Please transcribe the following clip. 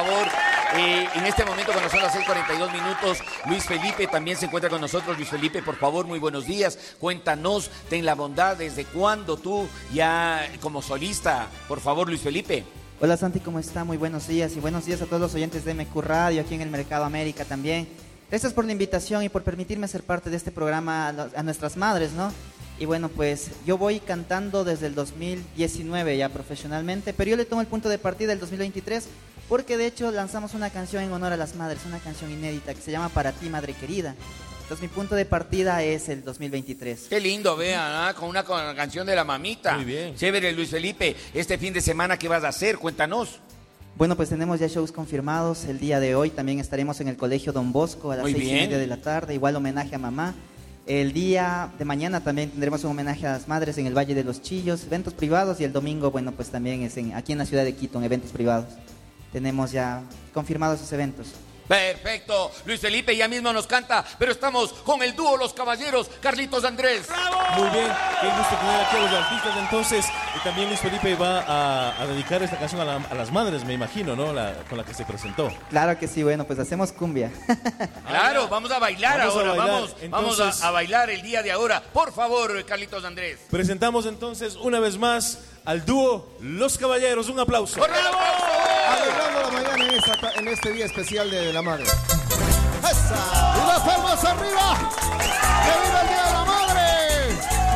favor. En este momento, cuando son las 6:42 minutos, Luis Felipe también se encuentra con nosotros. Luis Felipe, por favor, muy buenos días. Cuéntanos, ten la bondad, ¿desde cuándo tú ya como solista? Por favor, Luis Felipe. Hola Santi, ¿cómo está? Muy buenos días y buenos días a todos los oyentes de MQ Radio, aquí en el Mercado América también. Gracias por la invitación y por permitirme ser parte de este programa a nuestras madres, ¿no? Y bueno, pues yo voy cantando desde el 2019 ya profesionalmente, pero yo le tomo el punto de partida el 2023 porque de hecho lanzamos una canción en honor a las madres, una canción inédita que se llama Para ti, madre querida. Entonces mi punto de partida es el 2023. Qué lindo, vean, con una canción de la mamita. Muy bien. Chévere, Luis Felipe. Este fin de semana, ¿qué vas a hacer? Cuéntanos. Bueno, pues tenemos ya shows confirmados. El día de hoy también estaremos en el Colegio Don Bosco a las 6:30 de la tarde, igual homenaje a mamá. El día de mañana también tendremos un homenaje a las madres en el Valle de los Chillos, eventos privados, y el domingo, bueno, pues también es aquí en la ciudad de Quito, en eventos privados. Tenemos ya confirmados esos eventos. Perfecto, Luis Felipe ya mismo nos canta, pero estamos con el dúo Los Caballeros, Carlitos Andrés. Muy bien, qué gusto tener aquí a los artistas. Entonces, y también Luis Felipe va a dedicar esta canción a las madres, me imagino, ¿no? Con la que se presentó. Claro que sí, bueno, pues hacemos cumbia. Claro, vamos a bailar ahora, vamos Entonces, a bailar el día de ahora. Por favor, Carlitos Andrés. Presentamos entonces una vez más al dúo Los Caballeros. Un aplauso. ¡Bravo! Alegrando la mañana en este día especial de la madre. ¡Esa! ¡Y las palmas arriba! ¡Que viva el día